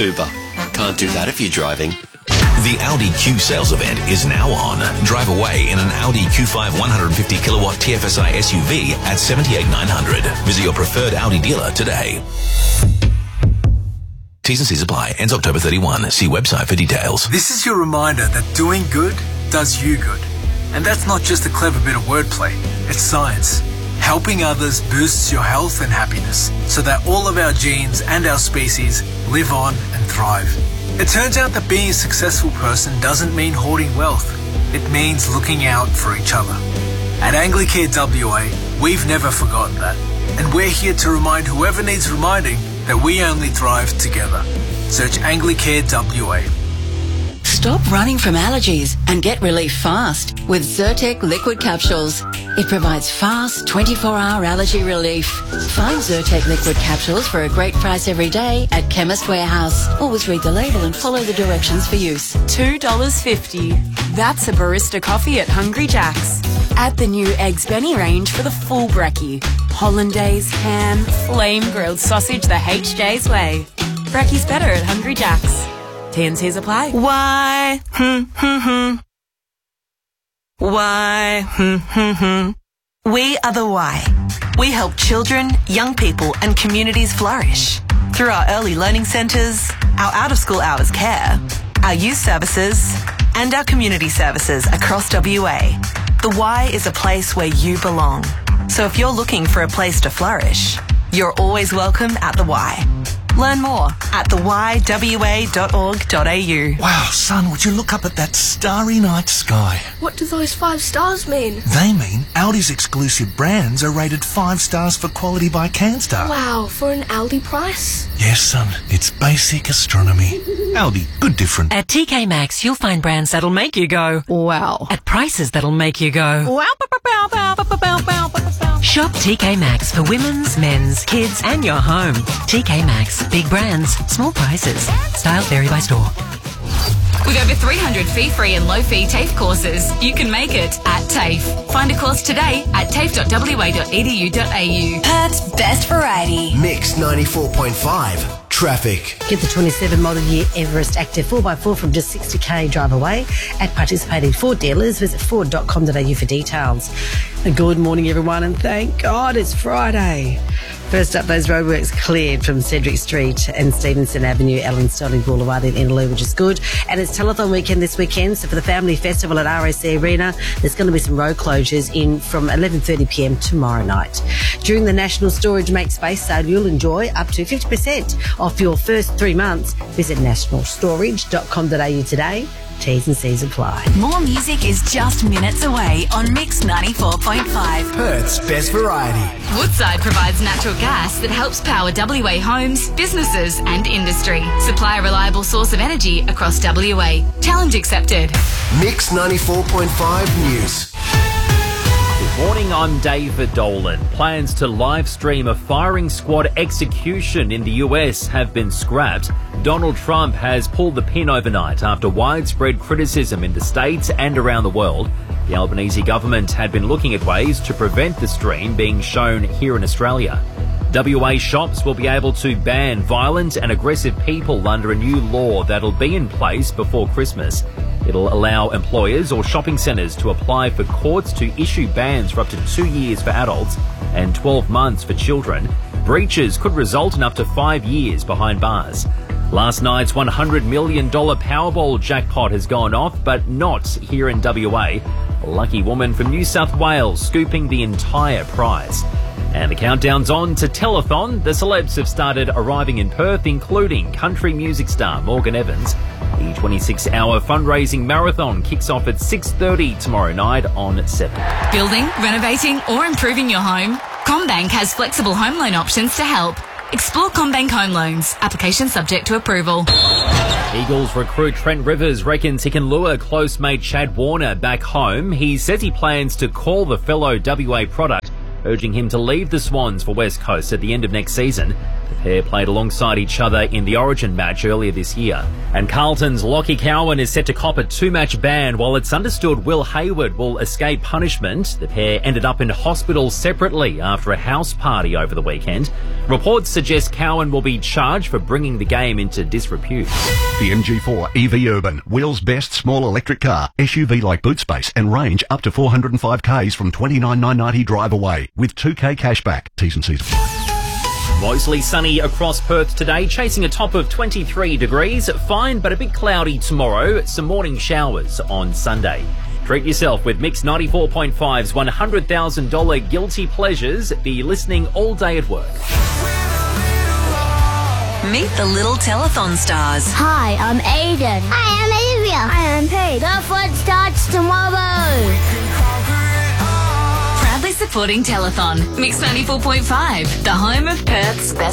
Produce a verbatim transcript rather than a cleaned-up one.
Uber. Can't do that if you're driving. The Audi Q sales event is now on. Drive away in an Audi Q five one hundred fifty kilowatt T F S I S U V at seventy-eight nine hundred. Visit your preferred Audi dealer today. T's and C's apply. Ends October thirty-first. See website for details. This is your reminder that doing good does you good. And that's not just a clever bit of wordplay. It's science. Helping others boosts your health and happiness so that all of our genes and our species live on and thrive. It turns out that being a successful person doesn't mean hoarding wealth. It means looking out for each other. At Anglicare W A, we've never forgotten that. And we're here to remind whoever needs reminding that we only thrive together. Search Anglicare W A. Stop running from allergies and get relief fast with Zyrtec liquid capsules. It provides fast twenty-four hour allergy relief. Find Zyrtec liquid capsules for a great price every day at Chemist Warehouse. Always read the label and follow the directions for use. two dollars fifty. That's a barista coffee at Hungry Jack's. Add the new Eggs Benny range for the full brekkie. Hollandaise, ham, flame grilled sausage the H J's way. Brekkie's better at Hungry Jack's. T and C's apply. Why? Hmm, hmm, hmm. Why? Hmm, hmm, hmm. We are the Why. We help children, young people and communities flourish through our early learning centres, our out-of-school hours care, our youth services and our community services across W A. The Y is a place where you belong. So if you're looking for a place to flourish, you're always welcome at the Y. Learn more at the y w a dot org dot a u. Wow, son, would you look up at that starry night sky? What do those five stars mean? They mean Aldi's exclusive brands are rated five stars for quality by CanStar. Wow, for an Aldi price? Yes, son, it's basic astronomy. Aldi, good different. At T K Maxx, you'll find brands that'll make you go, wow. At prices that'll make you go, wow. Shop T K Maxx for women's, men's, kids and your home. T K Maxx. Big brands, small prices. Styles vary by store. With over three hundred fee-free and low-fee TAFE courses, you can make it at TAFE. Find a course today at tafe dot w a dot e d u dot a u. Perth's best variety. Mix ninety-four point five. Traffic. Get the twenty-seven model year Everest Active four by four from just sixty k drive away at participating Ford dealers. Visit ford dot com dot a u for details. Good morning, everyone, and thank God it's Friday. First up, those roadworks cleared from Cedric Street and Stevenson Avenue, Ellen Sterling Boulevard in Innaloo, which is good. And it's telethon weekend this weekend, so for the family festival at R A C Arena, there's going to be some road closures in from eleven thirty p m tomorrow night. During the National Storage Make Space sale, you'll enjoy up to fifty percent off your first three months. Visit national storage dot com dot a u today. T's and C's apply. More music is just minutes away on Mix ninety-four point five. Perth's best variety. Woodside provides natural gas that helps power W A homes, businesses and industry. Supply a reliable source of energy across W A. Challenge accepted. Mix ninety-four point five News. Good morning, I'm David Dolan. Plans to live stream a firing squad execution in the U S have been scrapped. Donald Trump has pulled the pin overnight after widespread criticism in the States and around the world. The Albanese government had been looking at ways to prevent the stream being shown here in Australia. W A shops will be able to ban violent and aggressive people under a new law that'll be in place before Christmas. It'll allow employers or shopping centres to apply for courts to issue bans for up to two years for adults and twelve months for children. Breaches could result in up to five years behind bars. Last night's one hundred million dollars Powerball jackpot has gone off, but not here in W A. A lucky woman from New South Wales scooping the entire prize. And the countdown's on to telethon. The celebs have started arriving in Perth, including country music star Morgan Evans. The twenty-six hour fundraising marathon kicks off at six thirty tomorrow night on seven. Building, renovating or improving your home? CommBank has flexible home loan options to help. Explore CommBank Home Loans. Application subject to approval. Eagles recruit Trent Rivers reckons he can lure close mate Chad Warner back home. He says he plans to call the fellow W A product, urging him to leave the Swans for West Coast at the end of next season. The pair played alongside each other in the Origin match earlier this year. And Carlton's Lockie Cowan is set to cop a two-match ban. While it's understood Will Hayward will escape punishment, the pair ended up in hospital separately after a house party over the weekend. Reports suggest Cowan will be charged for bringing the game into disrepute. The M G four E V Urban, Will's best small electric car, S U V-like boot space and range up to four hundred five kays from twenty-nine thousand nine hundred ninety drive away with two K cashback. T's and C's apply. Mostly sunny across Perth today, chasing a top of twenty-three degrees. Fine, but a bit cloudy tomorrow. Some morning showers on Sunday. Treat yourself with Mix ninety-four point five's one hundred thousand dollars Guilty Pleasures. Be listening all day at work. Meet the little telethon stars. Hi, I'm Aiden. Hi, I'm Olivia. Hi, I'm Paige. The fun starts tomorrow. Proudly supporting Telethon. Mix ninety-four point five, the home of Perth's best